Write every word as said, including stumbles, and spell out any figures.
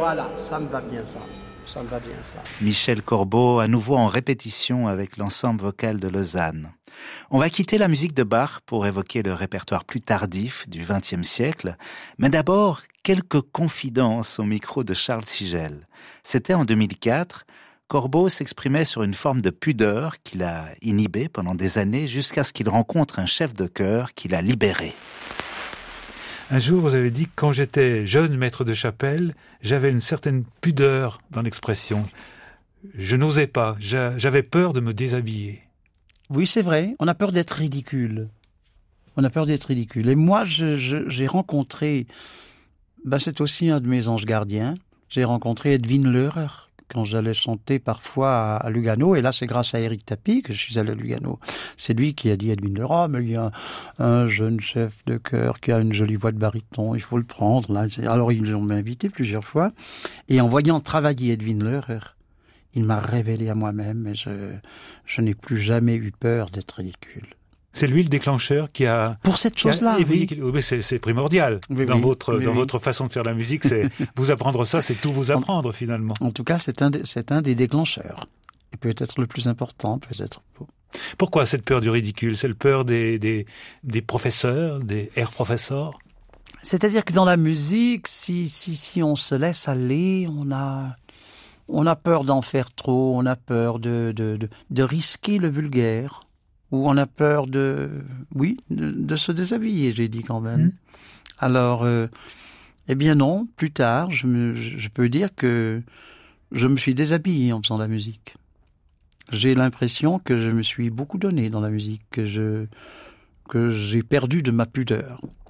voilà, ça me va bien ça. Ça me va bien ça. Michel Corbeau, à nouveau en répétition avec l'ensemble vocal de Lausanne. On va quitter la musique de Bach pour évoquer le répertoire plus tardif du vingtième siècle. Mais d'abord, quelques confidences au micro de Charles Sigel. C'était en deux mille quatre. Corbeau s'exprimait sur une forme de pudeur qu'il a inhibée pendant des années jusqu'à ce qu'il rencontre un chef de chœur qui l'a libéré. Un jour, vous avez dit que quand j'étais jeune maître de chapelle, j'avais une certaine pudeur dans l'expression. Je n'osais pas, j'avais peur de me déshabiller. Oui, c'est vrai, on a peur d'être ridicule. On a peur d'être ridicule. Et moi, je, je, j'ai rencontré, ben c'est aussi un de mes anges gardiens, j'ai rencontré Edwin Leurer, quand j'allais chanter parfois à Lugano, et là c'est grâce à Éric Tapie que je suis allé à Lugano. C'est lui qui a dit à Edwin Leurer, oh, mais il y a un, un jeune chef de chœur qui a une jolie voix de baryton, il faut le prendre. Là. Alors ils m'ont invité plusieurs fois, et en voyant travailler Edwin Leurer, il m'a révélé à moi-même, et je, je n'ai plus jamais eu peur d'être ridicule. C'est lui le déclencheur qui a... Pour cette chose-là, oui. oui c'est, c'est primordial. Oui, dans oui, votre, oui, dans oui. votre façon de faire la musique, c'est vous apprendre ça, c'est tout vous apprendre, finalement. En tout cas, c'est un, de, c'est un des déclencheurs. Et peut-être le plus important, peut-être. Pourquoi cette peur du ridicule? C'est le peur des, des, des professeurs, des air professeurs? C'est-à-dire que dans la musique, si, si, si on se laisse aller, on a, on a peur d'en faire trop, on a peur de, de, de, de risquer le vulgaire. Ou on a peur de, oui, de, de se déshabiller, j'ai dit quand même. Mmh. Alors, euh, eh bien non, plus tard, je, me, je peux dire que je me suis déshabillé en faisant la musique. J'ai l'impression que je me suis beaucoup donné dans la musique, que je, que j'ai perdu de ma pudeur.